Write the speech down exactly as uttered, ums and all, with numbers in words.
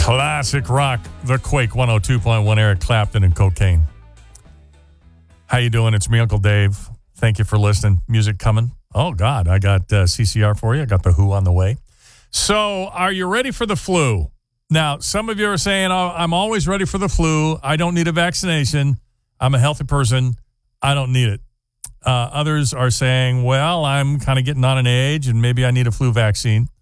Classic rock, the Quake one oh two point one, Eric Clapton and Cocaine. How you doing? It's me, Uncle Dave. Thank you for listening. Music coming. Oh, God, I got uh, C C R for you. I got The Who on the way. So are you ready for the flu? Now, some of you are saying, oh, I'm always ready for the flu. I don't need a vaccination. I'm a healthy person. I don't need it. Uh, others are saying, well, I'm kind of getting on an age and maybe I need a flu vaccine.